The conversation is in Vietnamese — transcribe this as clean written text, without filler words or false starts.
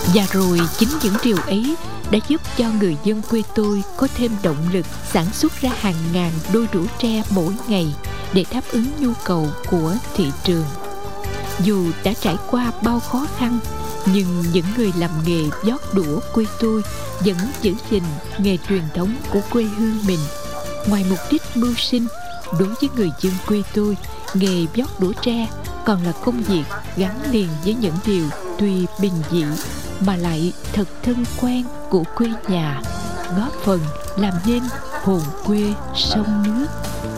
Và rồi chính những điều ấy đã giúp cho người dân quê tôi có thêm động lực sản xuất ra hàng ngàn đôi đũa tre mỗi ngày để đáp ứng nhu cầu của thị trường. Dù đã trải qua bao khó khăn, nhưng những người làm nghề vót đũa quê tôi vẫn giữ gìn nghề truyền thống của quê hương mình. Ngoài mục đích mưu sinh, đối với người dân quê tôi, nghề vót đũa tre còn là công việc gắn liền với những điều tuy bình dị mà lại thật thân quen của quê nhà, góp phần làm nên hồn quê sông nước.